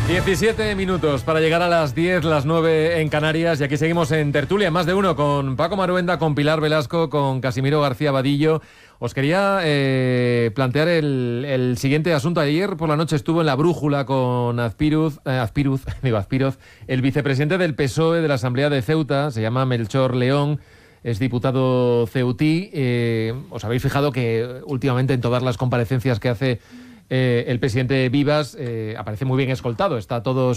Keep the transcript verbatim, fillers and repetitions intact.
diecisiete minutos para llegar a las diez, las nueve en Canarias, y aquí seguimos en tertulia, más de uno, con Paco Maruenda, con Pilar Velasco, con Casimiro García Vadillo. Os quería eh, plantear el, el siguiente asunto. Ayer por la noche estuvo en La Brújula con Azpiruz, eh, Azpiruz, digo Azpiroz, el vicepresidente del P S O E de la Asamblea de Ceuta, se llama Melchor León, es diputado ceutí. Eh, os habéis fijado que últimamente en todas las comparecencias que hace Eh, el presidente Vivas eh, aparece muy bien escoltado, está todo